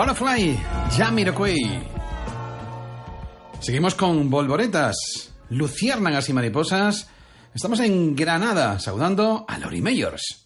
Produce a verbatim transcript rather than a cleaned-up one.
Butterfly, Jamiroquai. Seguimos con Volvoretas, Luciérnagas y Mariposas. Estamos en Granada, saludando a Lori Meyers.